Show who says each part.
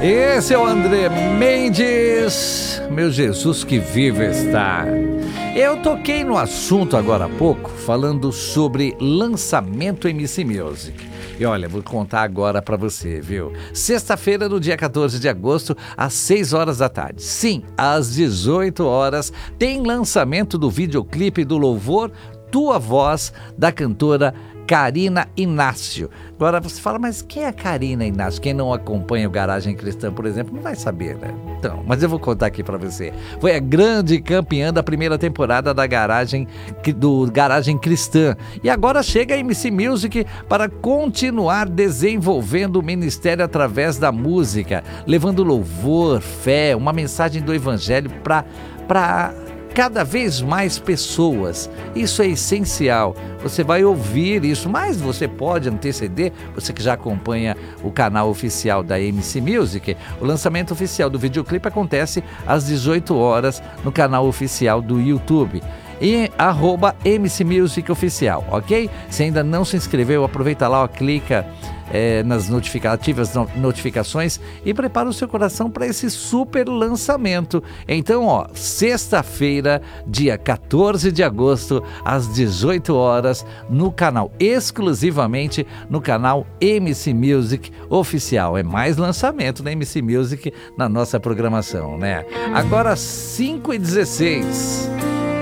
Speaker 1: Esse é o André Mendes, meu Jesus que vivo está. Eu toquei no assunto agora há pouco, falando sobre lançamento MC Music. E olha, vou contar agora pra você, viu? Sexta-feira, no dia 14 de agosto, às 6 horas da tarde. Sim, às 18 horas, tem lançamento do videoclipe do louvor Tua Voz, da cantora Karina Inácio. Agora você fala, mas quem é a Karina Inácio? Quem não acompanha o Garagem Cristã, por exemplo, não vai saber, né? Então, mas eu vou contar aqui pra você. Foi a grande campeã da primeira temporada do Garagem Cristã. E agora chega a MC Music para continuar desenvolvendo o ministério através da música, levando louvor, fé, uma mensagem do evangelho para cada vez mais pessoas. Isso é essencial. Você vai ouvir isso, mas você pode anteceder, você que já acompanha o canal oficial da MC Music. O lançamento oficial do videoclipe acontece às 18 horas no canal oficial do YouTube. E @MC Music Oficial, ok? Se ainda não se inscreveu, aproveita lá, ó, clica nas notificações e prepara o seu coração para esse super lançamento. Então, ó, sexta-feira, dia 14 de agosto, às 18 horas, no canal, exclusivamente no canal MC Music Oficial. É mais lançamento da MC Music na nossa programação, né? Agora, 5h16.